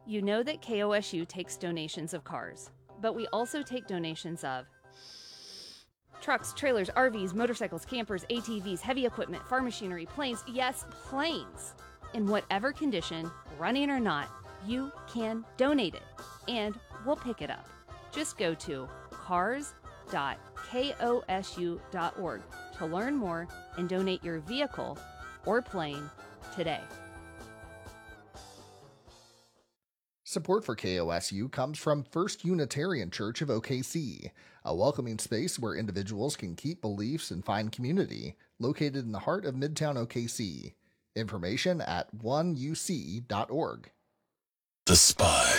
You know that KOSU takes donations of cars, but we also take donations of trucks, trailers, RVs, motorcycles, campers, ATVs, heavy equipment, farm machinery, planes. Yes, planes. In whatever condition, running or not, you can donate it, and we'll pick it up. Just go to cars.kosu.org to learn more and donate your vehicle or plane today. Support for KOSU comes from First Unitarian Church of OKC, a welcoming space where individuals can keep beliefs and find community, located in the heart of Midtown OKC. Information at oneuc.org. The Spy.